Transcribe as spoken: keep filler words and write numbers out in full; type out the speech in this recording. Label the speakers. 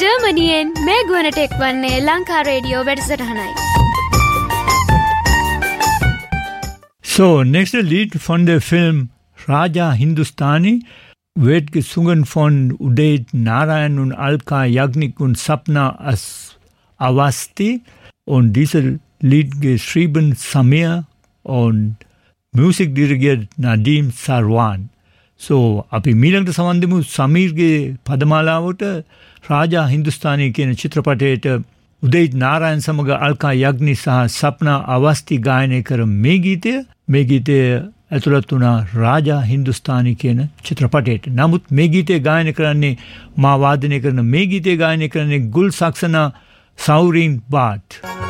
Speaker 1: ජර්මනියෙන් මේ ගුවනට එක්වන්නේ Lanka radio වැඩසටහනයි.
Speaker 2: So, nächster Lied von der Film Raja Hindustani wird gesungen von Udait Narayan und Alka Yagnik und Sapna Awasthi. Und dieses Lied geschrieben Samir und Musik dirigiert Nadim Sarwan. So, අපි මීළඟට සමන්දමු සමීර්ගේ පදමාලාවට රාජා හින්දුස්ථානී කියන චිත්‍රපටයට උදේත් නාරයන් සමග අල්කා යග්නි සහ සප්නා අවස්ථි ගායනය කර මේ ගීතය මේ ගීතය ඇතුළත් වුණා රාජා හින්දුස්ථානී කියන චිත්‍රපටයට. නමුත් මේ ගීතය ගායනය කරන්නේ මා වාදනය කරන මේ ගීතය ගායනය කරන්නේ ගුල් සක්සනා සෞරින් බාට්.